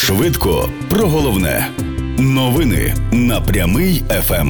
Швидко про головне. Новини на Прямий ФМ.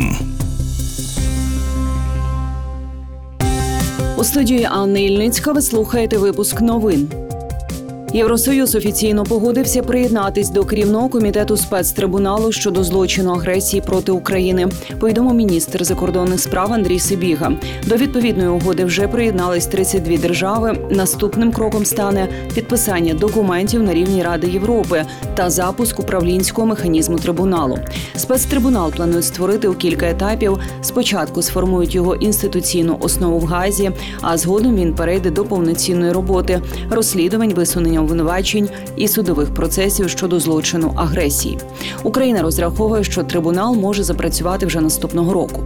У студії Анни Ільницька ви слухаєте випуск новин. Євросоюз офіційно погодився приєднатись до керівного комітету спецтрибуналу щодо злочину агресії проти України, повідомив міністр закордонних справ Андрій Сибіга. До відповідної угоди вже приєднались 32 держави. Наступним кроком стане підписання документів на рівні Ради Європи та запуск управлінського механізму трибуналу. Спецтрибунал планують створити у кілька етапів. Спочатку сформують його інституційну основу в Гаазі, а згодом він перейде до повноцінної роботи, розслідувань, висунення обвинувачень і судових процесів щодо злочину агресії. Україна розраховує, що трибунал може запрацювати вже наступного року.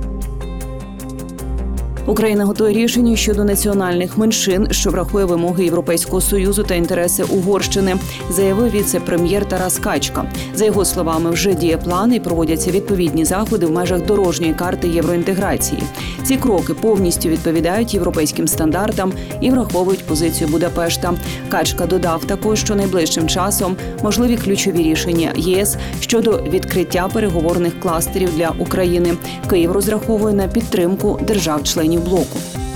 Україна готує рішення щодо національних меншин, що врахує вимоги Європейського Союзу та інтереси Угорщини, заявив віце-прем'єр Тарас Качка. За його словами, вже діє план і проводяться відповідні заходи в межах дорожньої карти євроінтеграції. Ці кроки повністю відповідають європейським стандартам і враховують позицію Будапешта. Качка додав також, що найближчим часом можливі ключові рішення ЄС щодо відкриття переговорних кластерів для України. Київ розраховує на підтримку держав-членів блоку.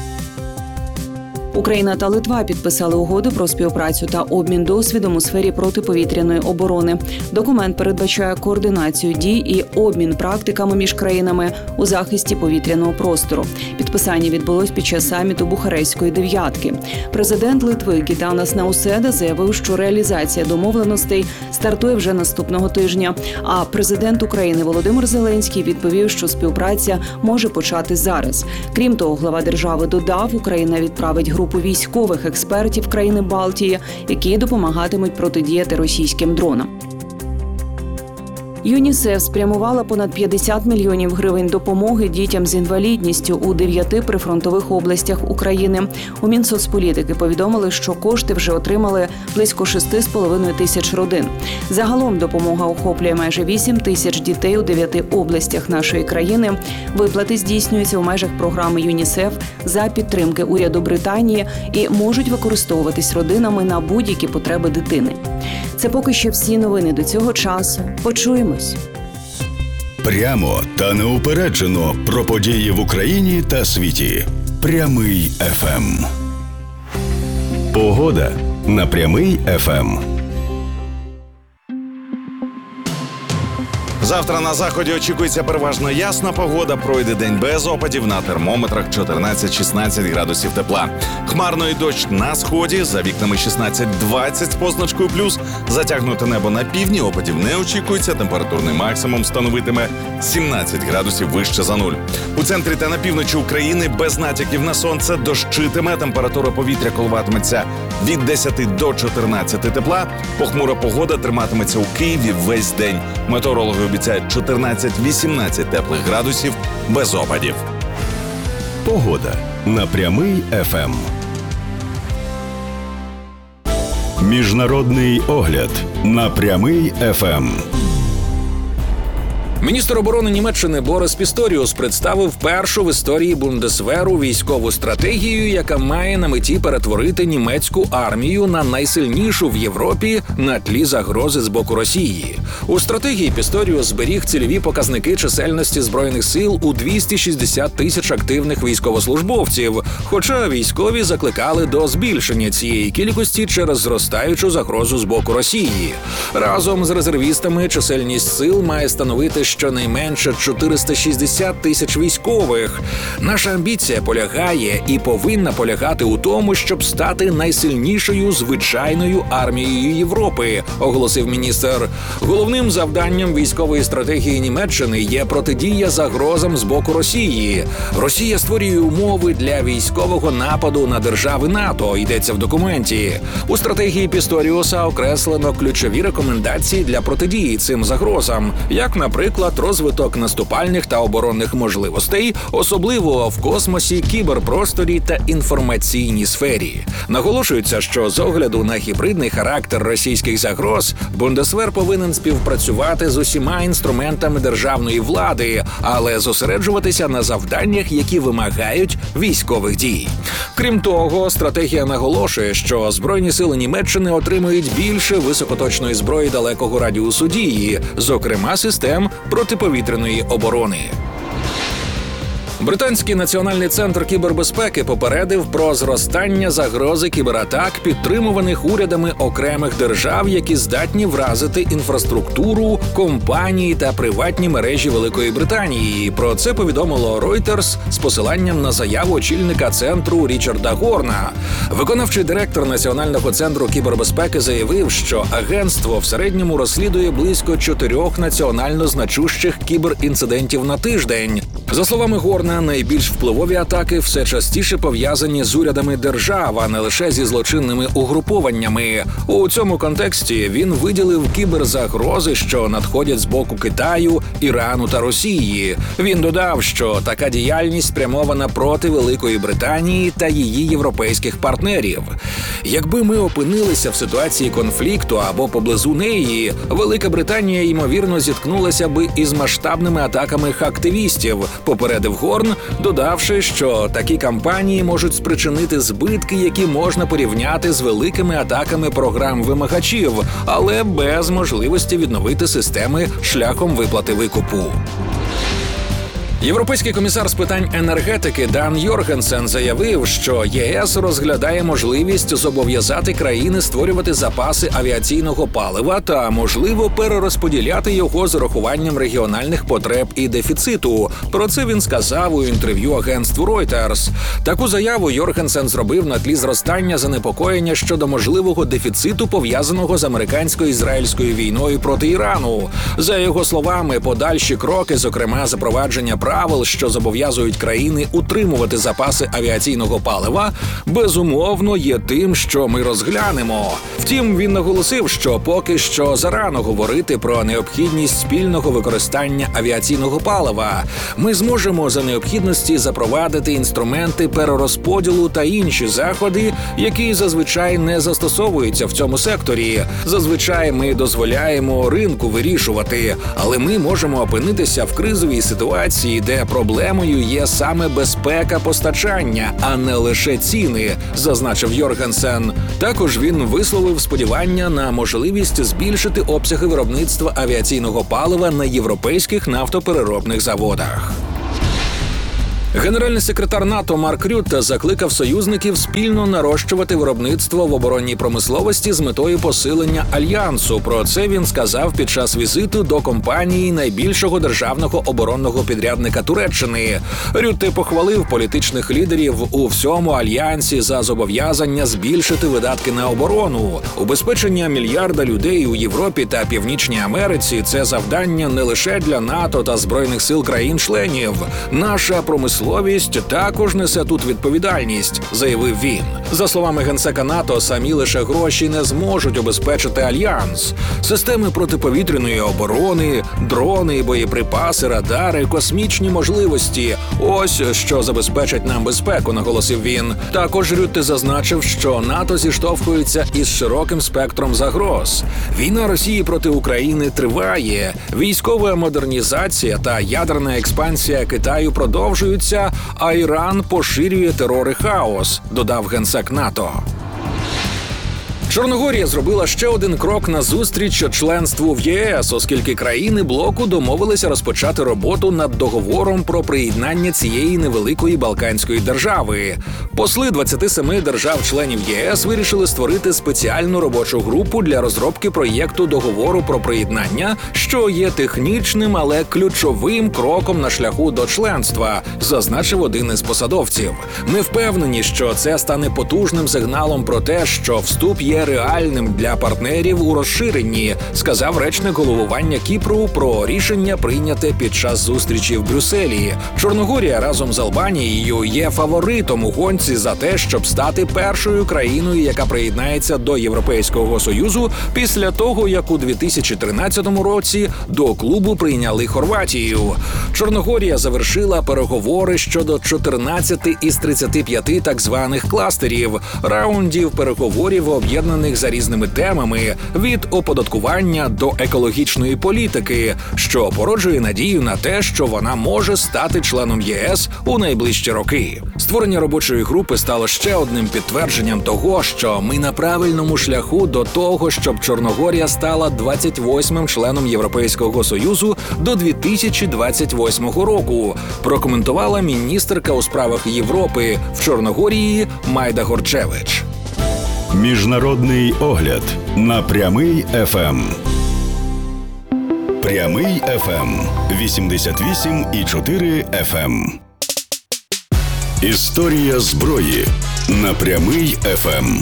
Україна та Литва підписали угоду про співпрацю та обмін досвідом у сфері протиповітряної оборони. Документ передбачає координацію дій і обмін практиками між країнами у захисті повітряного простору. Підписання відбулось під час саміту Бухарестської дев'ятки. Президент Литви Гітанас Науседа заявив, що реалізація домовленостей стартує вже наступного тижня. А президент України Володимир Зеленський відповів, що співпраця може почати зараз. Крім того, глава держави додав, Україна відправить групу військових експертів країни Балтії, які допомагатимуть протидіяти російським дронам. ЮНІСЕФ спрямувала понад 50 мільйонів гривень допомоги дітям з інвалідністю у 9 прифронтових областях України. У Мінсоцполітики повідомили, що кошти вже отримали близько 6,5 тисяч родин. Загалом допомога охоплює майже 8 тисяч дітей у 9 областях нашої країни. Виплати здійснюються в межах програми ЮНІСЕФ за підтримки уряду Британії і можуть використовуватись родинами на будь-які потреби дитини. Це поки що всі новини до цього часу. Почуємось. Прямо та неупереджено про події в Україні та світі. Прямий ФМ. Погода на Прямий ФМ. Завтра на заході очікується переважно ясна погода, пройде день без опадів, на термометрах 14-16 градусів тепла. Хмарно і дощ на сході, за вікнами 16-20 з позначкою плюс. Затягнуте небо на півдні, опадів не очікується, температурний максимум становитиме 17 градусів вище за нуль. У центрі та на півночі України без натяків на сонце дощитиме, температура повітря коливатиметься від 10 до 14 тепла. Похмура погода триматиметься у Києві весь день. Метеорологи обіцяють 14-18 теплих градусів без опадів. Погода на Прямий ФМ. Міжнародний огляд на Прямий ФМ. Міністр оборони Німеччини Борис Пісторіус представив першу в історії Бундесверу військову стратегію, яка має на меті перетворити німецьку армію на найсильнішу в Європі на тлі загрози з боку Росії. У стратегії Пісторіус зберіг цільові показники чисельності Збройних сил у 260 тисяч активних військовослужбовців, хоча військові закликали до збільшення цієї кількості через зростаючу загрозу з боку Росії. Разом з резервістами чисельність сил має становити щонайменше 460 тисяч військових. Наша амбіція полягає і повинна полягати у тому, щоб стати найсильнішою звичайною армією Європи, оголосив міністр. Головним завданням військової стратегії Німеччини є протидія загрозам з боку Росії. Росія створює умови для військового нападу на держави НАТО, йдеться в документі. У стратегії Пісторіуса окреслено ключові рекомендації для протидії цим загрозам, як, наприклад, наприклад, розвиток наступальних та оборонних можливостей, особливо в космосі, кіберпросторі та інформаційній сфері. Наголошується, що з огляду на гібридний характер російських загроз, Бундесвер повинен співпрацювати з усіма інструментами державної влади, але зосереджуватися на завданнях, які вимагають військових дій. Крім того, стратегія наголошує, що Збройні сили Німеччини отримують більше високоточної зброї далекого радіусу дії, зокрема систем протиповітряної оборони. Британський національний центр кібербезпеки попередив про зростання загрози кібератак, підтримуваних урядами окремих держав, які здатні вразити інфраструктуру, компанії та приватні мережі Великої Британії. Про це повідомило Reuters з посиланням на заяву очільника центру Річарда Горна. Виконавчий директор Національного центру кібербезпеки заявив, що агентство в середньому розслідує близько 4 національно значущих кіберінцидентів на тиждень. За словами Горна, найбільш впливові атаки все частіше пов'язані з урядами держав, а не лише зі злочинними угрупованнями. У цьому контексті він виділив кіберзагрози, що надходять з боку Китаю, Ірану та Росії. Він додав, що така діяльність спрямована проти Великої Британії та її європейських партнерів. Якби ми опинилися в ситуації конфлікту або поблизу неї, Велика Британія, ймовірно, зіткнулася би із масштабними атаками хактивістів, попередив Горн, додавши, що такі кампанії можуть спричинити збитки, які можна порівняти з великими атаками програм-вимагачів, але без можливості відновити системи шляхом виплати викупу. Європейський комісар з питань енергетики Дан Йоргенсен заявив, що ЄС розглядає можливість зобов'язати країни створювати запаси авіаційного палива та, можливо, перерозподіляти його з урахуванням регіональних потреб і дефіциту. Про це він сказав у інтерв'ю агентству Reuters. Таку заяву Йоргенсен зробив на тлі зростання занепокоєння щодо можливого дефіциту, пов'язаного з американсько-ізраїльською війною проти Ірану. За його словами, подальші кроки, зокрема запровадження правил, що зобов'язують країни утримувати запаси авіаційного палива, безумовно є тим, що ми розглянемо. Втім, він наголосив, що поки що зарано говорити про необхідність спільного використання авіаційного палива. Ми зможемо за необхідності запровадити інструменти перерозподілу та інші заходи, які зазвичай не застосовуються в цьому секторі. Зазвичай ми дозволяємо ринку вирішувати, але ми можемо опинитися в кризовій ситуації, де проблемою є саме безпека постачання, а не лише ціни, зазначив Йоргенсен. Також він висловив сподівання на можливість збільшити обсяги виробництва авіаційного палива на європейських нафтопереробних заводах. Генеральний секретар НАТО Марк Рютте закликав союзників спільно нарощувати виробництво в оборонній промисловості з метою посилення альянсу. Про це він сказав під час візиту до компанії найбільшого державного оборонного підрядника Туреччини. Рютте похвалив політичних лідерів у всьому альянсі за зобов'язання збільшити видатки на оборону. Убезпечення мільярда людей у Європі та Північній Америці – це завдання не лише для НАТО та Збройних сил країн-членів. Наша промисловість також несе тут відповідальність, заявив він. За словами генсека НАТО, самі лише гроші не зможуть убезпечити альянс. Системи протиповітряної оборони, дрони, боєприпаси, радари, космічні можливості – ось що забезпечить нам безпеку, наголосив він. Також Рютте зазначив, що НАТО зіштовхується із широким спектром загроз. Війна Росії проти України триває, військова модернізація та ядерна експансія Китаю продовжуються, а Іран поширює терор і хаос, додав генсек НАТО. Чорногорія зробила ще один крок назустріч членству в ЄС, оскільки країни блоку домовилися розпочати роботу над договором про приєднання цієї невеликої балканської держави. Посли 27 держав-членів ЄС вирішили створити спеціальну робочу групу для розробки проєкту договору про приєднання, що є технічним, але ключовим кроком на шляху до членства, зазначив один із посадовців. Ми впевнені, що це стане потужним сигналом про те, що вступ є реальним для партнерів у розширенні, сказав речник головування Кіпру про рішення, прийняте під час зустрічі в Брюсселі. Чорногорія разом з Албанією є фаворитом у гонці за те, щоб стати першою країною, яка приєднається до Європейського Союзу після того, як у 2013 році до клубу прийняли Хорватію. Чорногорія завершила переговори щодо 14 із 35 так званих кластерів, раундів переговорів, об'єднаних за різними темами, від оподаткування до екологічної політики, що породжує надію на те, що вона може стати членом єС у найближчі роки. Створення робочої групи стало ще одним підтвердженням того, що ми на правильному шляху до того, щоб Чорногорія стала 28-м членом Європейського Союзу до 2028 року, прокоментувала міністерка у справах Європи в Чорногорії Майда Горчевич. Міжнародний огляд на Прямий ФМ. Прямий ФМ 88,4 FM. Історія зброї на Прямий ФМ.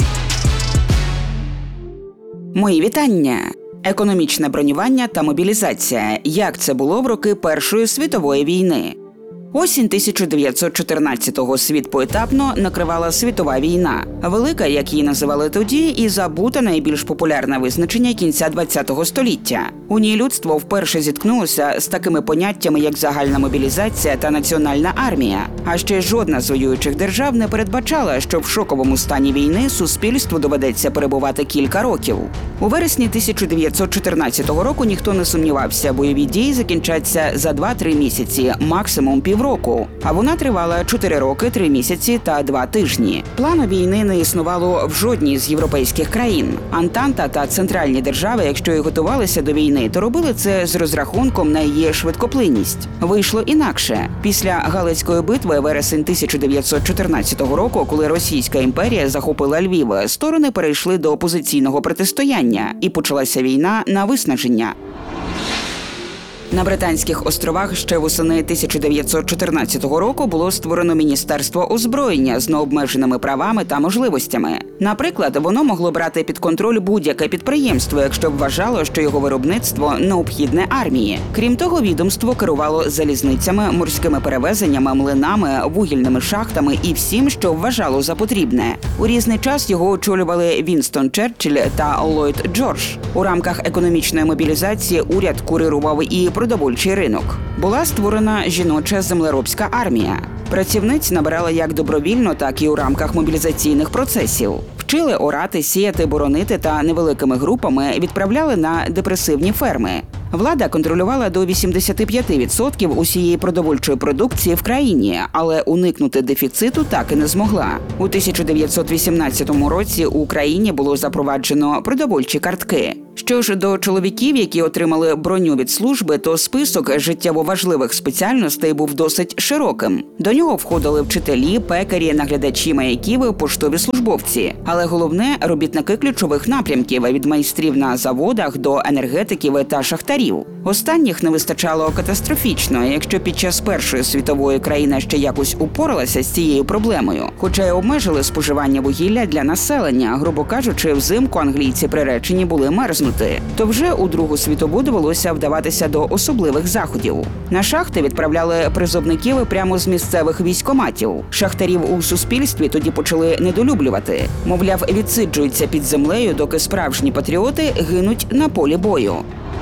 Мої вітання. Економічне бронювання та мобілізація. Як це було в роки Першої світової війни? Осінь 1914-го світ поетапно накривала світова війна. Велика, як її називали тоді, і забута найбільш популярне визначення кінця ХХ століття. У ній людство вперше зіткнулося з такими поняттями, як загальна мобілізація та національна армія. А ще жодна з воюючих держав не передбачала, що в шоковому стані війни суспільству доведеться перебувати кілька років. У вересні 1914 року ніхто не сумнівався, бойові дії закінчаться за 2-3 місяці, максимум півроку. А вона тривала 4 роки, 3 місяці та 2 тижні. Плану війни не існувало в жодній з європейських країн. Антанта та центральні держави, якщо і готувалися до війни, то робили це з розрахунком на її швидкоплинність. Вийшло інакше. Після Галицької битви вересень 1914 року, коли Російська імперія захопила Львів, сторони перейшли до опозиційного протистояння і почалася війна на виснаження. На Британських островах ще восени 1914 року було створено Міністерство озброєння з необмеженими правами та можливостями. Наприклад, воно могло брати під контроль будь-яке підприємство, якщо б вважало, що його виробництво необхідне армії. Крім того, відомство керувало залізницями, морськими перевезеннями, млинами, вугільними шахтами і всім, що вважало за потрібне. У різний час його очолювали Вінстон Черчилль та Ллойд Джордж. У рамках економічної мобілізації уряд курирував і продовольчий ринок. Була створена жіноча землеробська армія. Працівниць набирали як добровільно, так і у рамках мобілізаційних процесів. Вчили орати, сіяти, боронити та невеликими групами відправляли на депресивні ферми. Влада контролювала до 85% усієї продовольчої продукції в країні, але уникнути дефіциту так і не змогла. У 1918 році у Україні було запроваджено продовольчі картки. Що ж до чоловіків, які отримали броню від служби, то список життєво важливих спеціальностей був досить широким. До нього входили вчителі, пекарі, наглядачі маяків, поштові службовці. Але головне – робітники ключових напрямків – від майстрів на заводах до енергетиків та шахтарів. Останніх не вистачало катастрофічно, якщо під час Першої світової країна ще якось упоралася з цією проблемою. Хоча й обмежили споживання вугілля для населення, грубо кажучи, взимку англійці приречені були мерзнути. То вже у Другу світову довелося вдаватися до особливих заходів. На шахти відправляли призовників прямо з місцевих військкоматів. Шахтарів у суспільстві тоді почали недолюблювати. Мовляв, відсиджуються під землею, доки справжні патріоти гинуть на полі бою.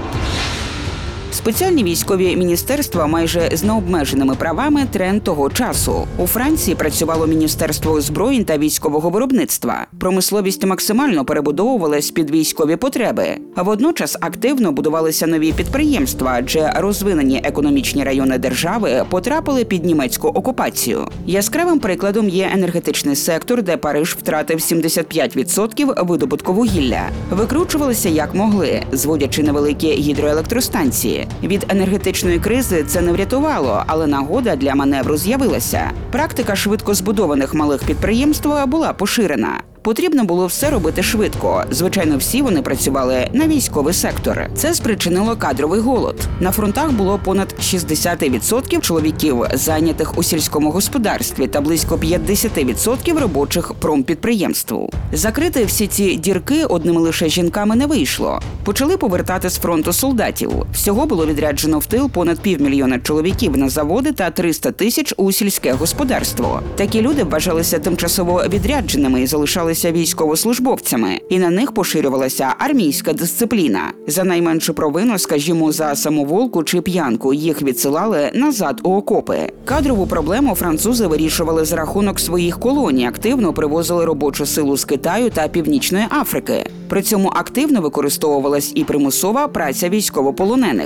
Спеціальні військові міністерства майже з необмеженими правами – тренд того часу. У Франції працювало Міністерство озброєнь та військового виробництва. Промисловість максимально перебудовувалась під військові потреби. А водночас активно будувалися нові підприємства, адже розвинені економічні райони держави потрапили під німецьку окупацію. Яскравим прикладом є енергетичний сектор, де Париж втратив 75% видобутку вугілля. Викручувалися як могли, зводячи невеликі гідроелектростанції. Від енергетичної кризи це не врятувало, але нагода для маневру з'явилася. Практика швидко збудованих малих підприємств була поширена. Потрібно було все робити швидко. Звичайно, всі вони працювали на військовий сектор. Це спричинило кадровий голод. На фронтах було понад 60% чоловіків, зайнятих у сільському господарстві, та близько 50% робочих промпідприємств. Закрити всі ці дірки одними лише жінками не вийшло. Почали повертати з фронту солдатів. Всього було відряджено в тил понад 500 000 чоловіків на заводи та 300 000 у сільське господарство. Такі люди вважалися тимчасово відрядженими і залишалися військовослужбовцями. І на них поширювалася армійська дисципліна. За найменшу провину, скажімо, за самоволку чи п'янку, їх відсилали назад у окопи. Кадрову проблему французи вирішували за рахунок своїх колоній, активно привозили робочу силу з Китаю та Північної Африки. При цьому активно використовувалась і примусова праця військовополонених.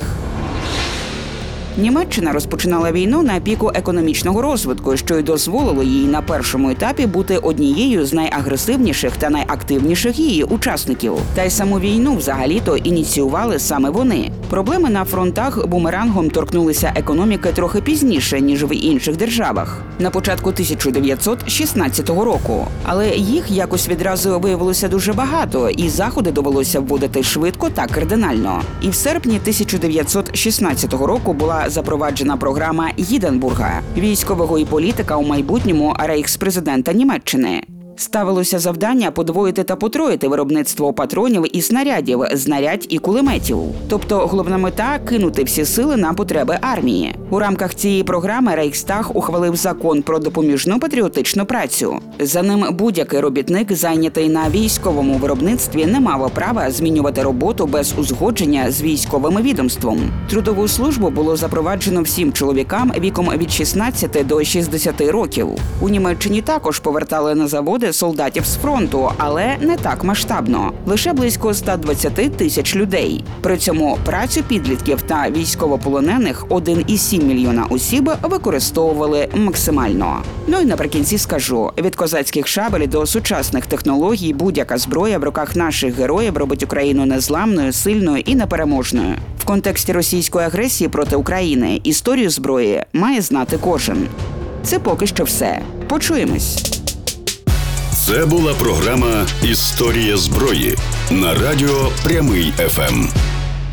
Німеччина розпочинала війну на піку економічного розвитку, що й дозволило їй на першому етапі бути однією з найагресивніших та найактивніших її учасників. Та й саму війну взагалі-то ініціювали саме вони. Проблеми на фронтах бумерангом торкнулися економіки трохи пізніше, ніж в інших державах. На початку 1916 року. Але їх якось відразу виявилося дуже багато, і заходи довелося вводити швидко та кардинально. І в серпні 1916 року була запроваджена програма Гінденбурга – військового і політика у майбутньому рейхспрезидента Німеччини. Ставилося завдання подвоїти та потроїти виробництво патронів і снарядів, знарядь і кулеметів. Тобто головна мета – кинути всі сили на потреби армії. У рамках цієї програми Рейхстаг ухвалив закон про допоміжну патріотичну працю. За ним будь-який робітник, зайнятий на військовому виробництві, не мав права змінювати роботу без узгодження з військовим відомством. Трудову службу було запроваджено всім чоловікам віком від 16 до 60 років. У Німеччині також повертали на заводи солдатів з фронту, але не так масштабно. Лише близько 120 000 людей. При цьому працю підлітків та військовополонених 1,7 мільйона осіб використовували максимально. Ну і наприкінці скажу, від козацьких шабель до сучасних технологій будь-яка зброя в руках наших героїв робить Україну незламною, сильною і непереможною. В контексті російської агресії проти України історію зброї має знати кожен. Це поки що все. Почуємось. Це була програма «Історія зброї» на радіо Прямий ФМ.